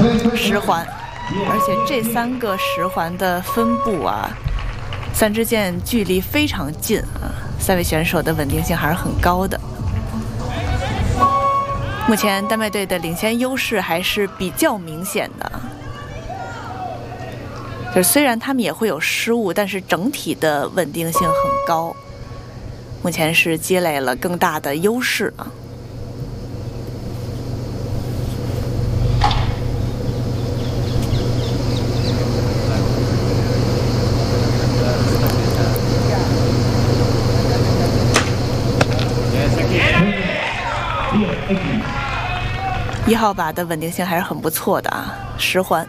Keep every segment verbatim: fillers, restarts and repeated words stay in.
十环，而且这三个十环的分布啊，三支箭距离非常近啊，三位选手的稳定性还是很高的。目前丹麦队的领先优势还是比较明显的，就是虽然他们也会有失误，但是整体的稳定性很高，目前是积累了更大的优势啊。一号靶的稳定性还是很不错的啊，十环。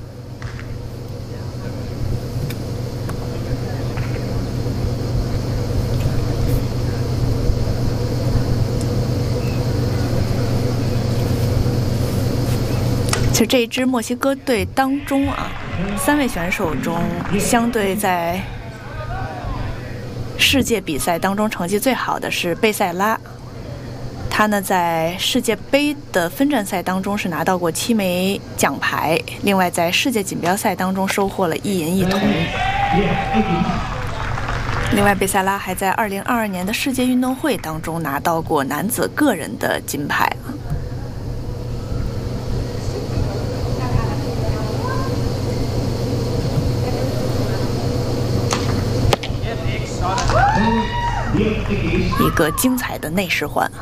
其实这一支墨西哥队当中啊，三位选手中相对在世界比赛当中成绩最好的是贝塞拉。他呢，在世界杯的分站赛当中是拿到过七枚奖牌，另外在世界锦标赛当中收获了一银一铜。另外，贝塞拉还在二零二二年的世界运动会当中拿到过男子个人的金牌。一个精彩的内十环。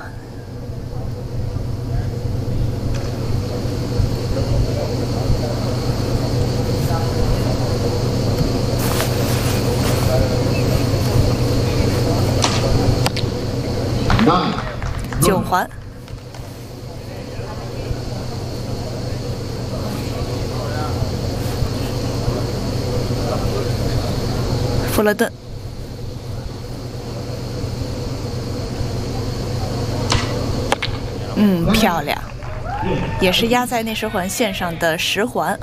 九环，富勒顿，嗯，漂亮，也是压在内十环线上的十环。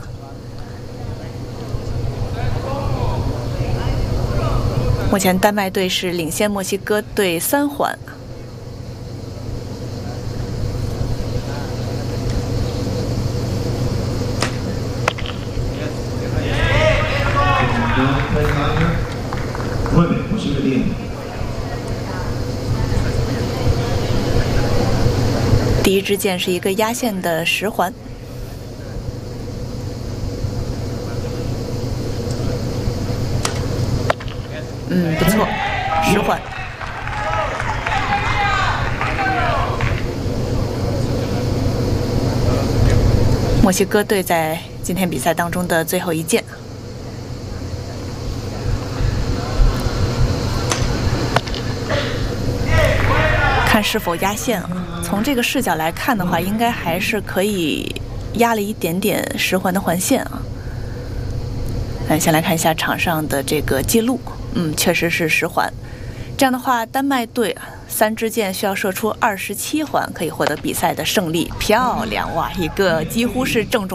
目前丹麦队是领先墨西哥队三环。第一支箭是一个压线的十环。嗯，不错，十环。墨西哥队在今天比赛当中的最后一箭。看是否压线啊？从这个视角来看的话，应该还是可以压了一点点十环的环线啊。嗯，先来看一下场上的这个记录，嗯，确实是十环。这样的话，丹麦队三支箭需要射出二十七环，可以获得比赛的胜利。漂亮哇，一个几乎是正中。